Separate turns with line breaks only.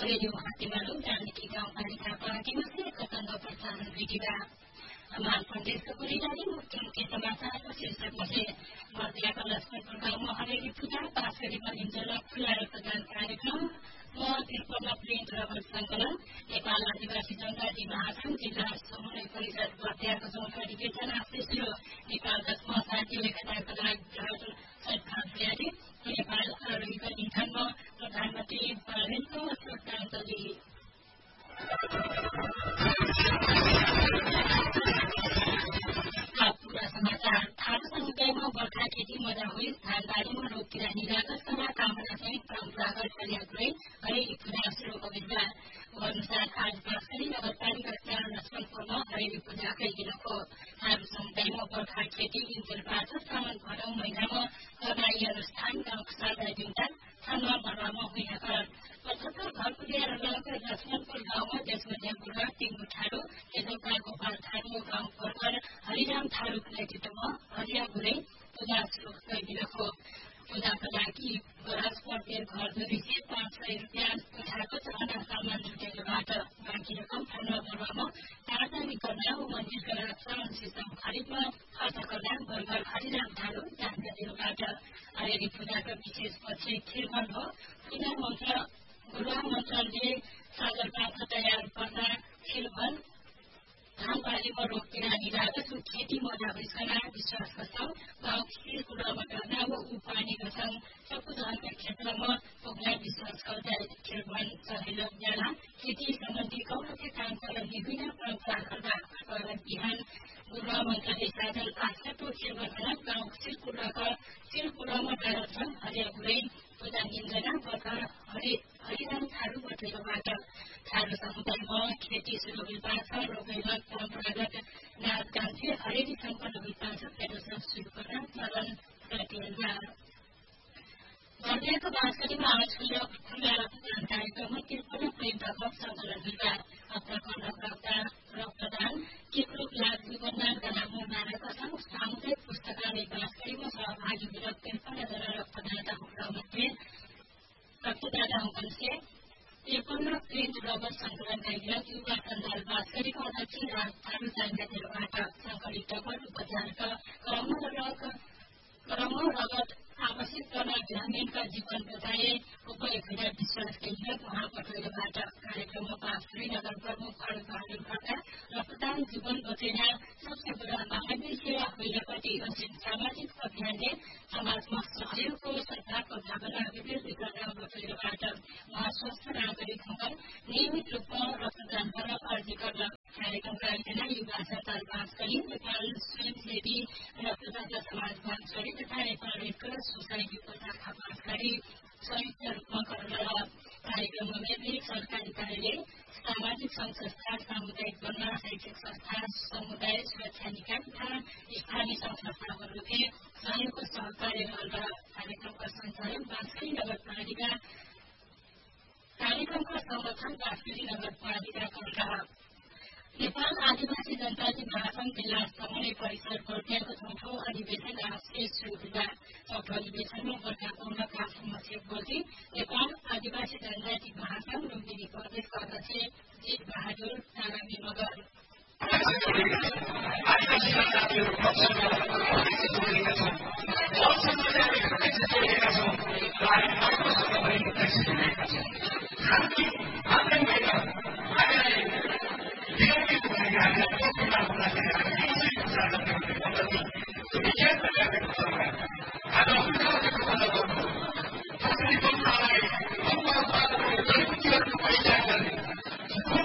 radio हात्तीमालु Janaki गाउँपालिका पार्टीमा से कतन्द प्रचार भेटिँदा हमाल प्रदेशको बुढीरानी मुख्यमन्त्री समाचारको शीर्षकमा से मर्दियाका लक्ष्मणपुर गाउँमा हरेली पूजा बाँसगढीमा इन्जोला खुल्ला रक्तदान कार्यक्रम म53 प्रिन्ट रबर संकलन नेपाल आदिवासी जनजाति महासंघ जिल्ला समन्वय परिषद बर्दियाको चौथरी कीर्तन आजै सुरु नेपाल 10 शान्ति एकताको लागि श्रद्धाञ्जली नेपाल आरोहीको निधनमा प्रधानमन्त्री बालेनको श्रद्धाञ्जली समाचार थारू समुदायमा बर्खा खेती मजा हुई धानबारीमा रोग किरा निराकर्षणका कामना सहित परम्परागत पर्याप्तै हरेली पूजा शुरू गरिँदा अनुसार आज बाँसगढी नगरपालिका 4 लक्ष्मणपुरमा हरेली पूजाकै दिन हो थारू समुदायमा बर्खा खेती इन्जेलबाट साउन भदौ महिनामा कमाई अनुष्ठान गाउँको सादा दिउँदा थानमा भर्वामा हुने कर 75 घर पुर्याएर लगेर लक्ष्मणपुर गाउँमा देशमध्य बुढा टिङ्गु ठाडो यदौका गोपाल थारू गाउँ वर्कर हरिराम थारूको नेतृत्वमा हरिया गुरै पूजा शुरू गरिदिएको पूजाका लागि बराज प्रत्येक घर धुरीसे 500 रुपियाँ उठाएको चहना सामान जुटेकोबाट बाँकी रकम थानमा भर्वामा तारदारी गर्न वा मन्दिरका साउन्ड सिस्टम खरिदमा खर्च गर्दा वर्कर हरिराम थारू जानकारीबाट हरेली पूजाका विशेष पछि खिरबन हो पूजा मन्त्रले सागरपात तयार गर्दा खिरबन धानबारीमा रोग किरा निरागत खेती मजा भइसकना विश्वासका संग गाउँ खिरकुरामा गर्दा वा ऊ पानीका संग सकुदानका क्षेत्रमा पुग्ने विश्वास गर्दै खिरबन चहेलो बेला खेती सम्बन्धी कौनकै काम गर्न विभिन्न परम्परा गर्दा बिहान गुरुवा मन्त्रले साधन आठको खिरबन गाउँ खिरकुरामा गएर छन् हरिया गुरै पूजा निन्जना वर्कर हरिराम थारू बटुलोबाट थारू समुदायमा खेती शुरू भइपाछ रोगैमा परम्परागत नाच गान्थे हरेली सम्पन्न भइपाछ फेरि शुरू गर्न चलन प्रतिबन्ध बर्दियाको बाँसगढीमा आज खुल्ला रक्तदान कार्यक्रममा 53 प्रिन्ट रकम सञ्चालन हुँदा हप्ताको रक्तदान केक्रोग लाग जीवनदानका नाममा नाराका संघ सामुदायिक पुस्तकालय बाँसगढीमा सहभागी हुँदा 53 जना रक्तदाता हुनुहुन्छ 53 प्रिन्ट रबर संकलनका लागि युवा सञ्जाल बाँसगढीका अध्यक्ष राज थारू जानकारीबाट संकलित रबर उपचारका क्रम रगत आवश्यक गर्न ग्रामीणका जीवन बचाए उपयोग हुने विश्वास केन्द्र महापटोलबाट कार्यक्रममा बाँसगढी नगर प्रमुख बहादुर खड्का रक्तदान जीवन बचाइना सबसे बडा मानवीय सेवा होइनपट्टि असीम सामाजिक अभियानले समाजमा सहयोगको सरकारको भावना अभिवृद्धि गर्न बटोलबाट स्वस्थ नागरिक हुन नियमित रूपमा रक्तदान गर्न अर्जी गर्न कार्यक्रमका आयोजना युवा सञ्जाल बाँसगढी नेपाल स्वयंसेवी रक्तदाता समाज बाँसगढी तथा नेपाल रेडक्रस सोसाइटीको शाखा बाँसगढी संयुक्त रूपमा गरेर कार्यक्रममा मेबली सरकारी कार्यालय सामाजिक संघ संस्था सामुदायिक बन्ना शैक्षिक संस्था समुदाय सुरक्षा निकाय तथा स्थानीय संघ संस्थाहरूले सहयोगको सहकार्य गरेर कार्यक्रमका सञ्चालन बाँसगढी नगरपालिका कार्यक्रमका संरक्षण बाँसगढी नगरपालिका गरेर नेपाल आदिवासी जनजाति महासंघ जिल्ला समन्वय परिषद बर्दियाको चौथो अधिवेशन आज शुरू हुँदा चौथो अधिवेशनमा बर्खाको नकासमसेक बोल्दै नेपाल आदिवासी जनजाति महासंघ लुम्बिनीको अध्यक्ष अध्यक्ष जीत बहादुर तारामी मगर
So